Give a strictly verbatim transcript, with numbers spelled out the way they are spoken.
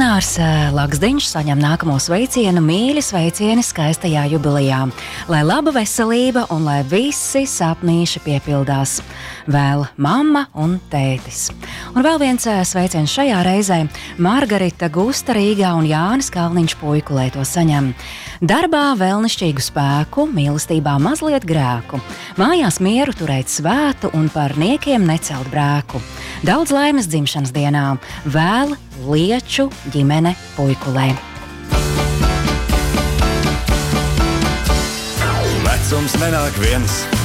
Gunārs Laksdiņš saņem nākamo sveicienu, mīļi sveicieni skaistajā jubilejā. Lai laba veselība un lai visi sapnīši piepildās. Vēl mamma un tētis. Un vēl viens sveiciens šajā reizē Margarita Gusta Rīgā un Jānis Kalniņš Puikulē to saņem. Darbā vēlnišķīgu spēku, mīlestībā mazliet grēku. Mājās mieru turēt svētu un par niekiem necelt brēku. Daudz laimes dzimšanas dienā. Vēl Lieču ģimene Puikulē. Vecums nenāk viens,